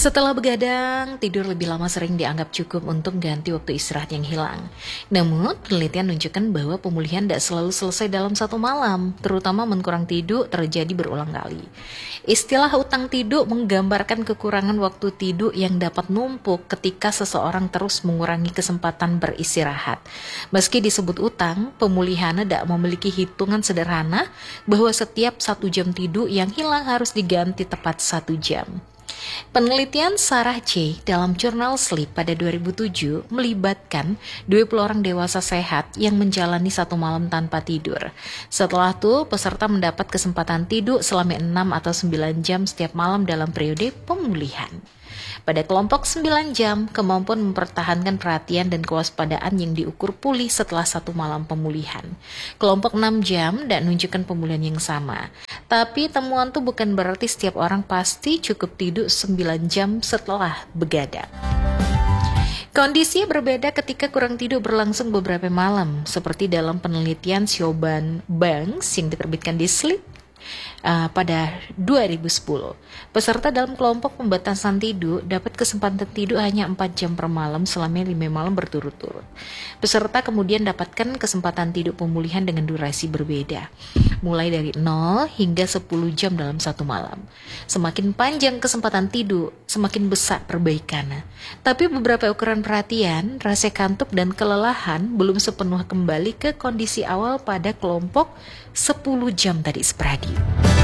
Setelah begadang, tidur lebih lama sering dianggap cukup untuk ganti waktu istirahat yang hilang. Namun, penelitian menunjukkan bahwa pemulihan tidak selalu selesai dalam satu malam, terutama menkurang tidur terjadi berulang kali. Istilah utang tidur menggambarkan kekurangan waktu tidur yang dapat numpuk ketika seseorang terus mengurangi kesempatan beristirahat. Meski disebut utang, pemulihan tidak memiliki hitungan sederhana bahwa setiap 1 jam tidur yang hilang harus diganti tepat 1 jam. Penelitian Sarah J. dalam jurnal Sleep pada 2007 melibatkan 20 orang dewasa sehat yang menjalani 1 malam tanpa tidur. Setelah itu, peserta mendapat kesempatan tidur selama 6 atau 9 jam setiap malam dalam periode pemulihan. Pada kelompok 9 jam, kemampuan mempertahankan perhatian dan kewaspadaan yang diukur pulih setelah 1 malam pemulihan. Kelompok 6 jam tidak menunjukkan pemulihan yang sama. Tapi temuan itu bukan berarti setiap orang pasti cukup tidur 9 jam setelah begadang. Kondisinya berbeda ketika kurang tidur berlangsung beberapa malam, seperti dalam penelitian Siobhan Banks yang diterbitkan di Sleep pada 2010. Peserta dalam kelompok pembatasan tidur dapat kesempatan tidur hanya 4 jam per malam selama 5 malam berturut-turut. Peserta kemudian dapatkan kesempatan tidur pemulihan dengan durasi berbeda, mulai dari 0 hingga 10 jam dalam 1 malam. Semakin panjang kesempatan tidur, semakin besar perbaikannya. Tapi beberapa ukuran perhatian, rasa kantuk dan kelelahan belum sepenuhnya kembali ke kondisi awal pada kelompok 10 jam tadi Spradi.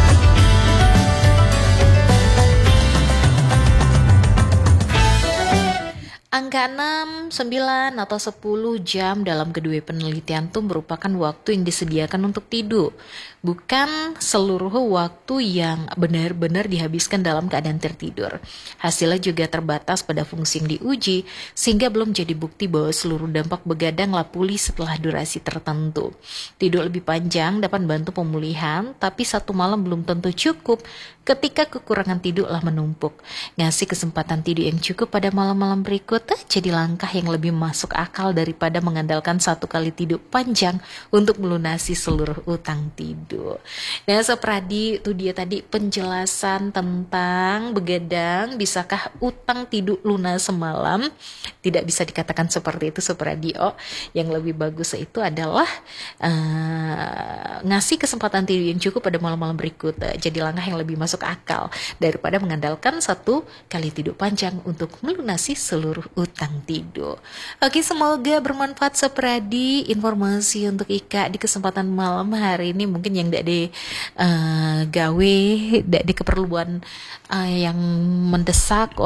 Angka 6, 9, atau 10 jam dalam kedua penelitian itu merupakan waktu yang disediakan untuk tidur, bukan seluruh waktu yang benar-benar dihabiskan dalam keadaan tertidur. Hasilnya juga terbatas pada fungsi yang diuji, sehingga belum jadi bukti bahwa seluruh dampak begadanglah pulih setelah durasi tertentu. Tidur lebih panjang dapat membantu pemulihan, tapi 1 malam belum tentu cukup ketika kekurangan tidurlah menumpuk. Ngasih kesempatan tidur yang cukup pada malam-malam berikut jadi langkah yang lebih masuk akal daripada mengandalkan 1 kali tidur panjang untuk melunasi seluruh utang tidur. Nah, Sopradi, itu dia tadi penjelasan tentang begadang. Bisakah utang tidur lunas semalam? Tidak bisa dikatakan seperti itu, Sopradi. Yang lebih bagus itu adalah ngasih kesempatan tidur yang cukup pada malam-malam berikut. Jadi langkah yang lebih masuk akal daripada mengandalkan 1 kali tidur panjang untuk melunasi seluruh utang tidur. Oke, semoga bermanfaat Sopradi informasi untuk Ika di kesempatan malam hari ini. Mungkin yang tidak di gawe, tidak di keperluan yang mendesak,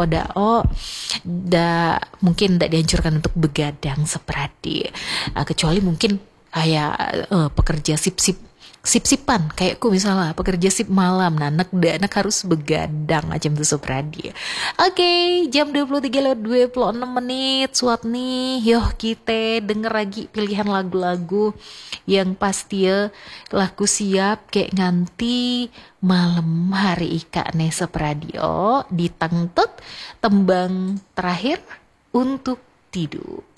mungkin tidak dianjurkan untuk begadang Sopradi. Kecuali mungkin pekerja sip-sipan kayakku misalnya, pekerja sip malam, anak harus begadang macam itu Sopradi. Oke, jam 23:26 suat nih. Yoh, kita denger lagi pilihan lagu-lagu yang pasti lagu siap kayak nganti malam hari Ika nih Sopradi. Ditangtut tembang terakhir untuk tidur.